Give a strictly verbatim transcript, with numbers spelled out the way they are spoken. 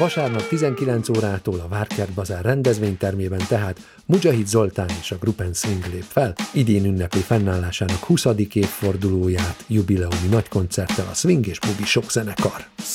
Vasárnap tizenkilenc órától a Várkert Bazár rendezvénytermében tehát Mujahid Zoltán és a Gruppen Swing lép fel, idén ünnepli fennállásának huszadik évfordulóját jubileumi nagykoncerttel a Swing és Bubi Sok zenekar.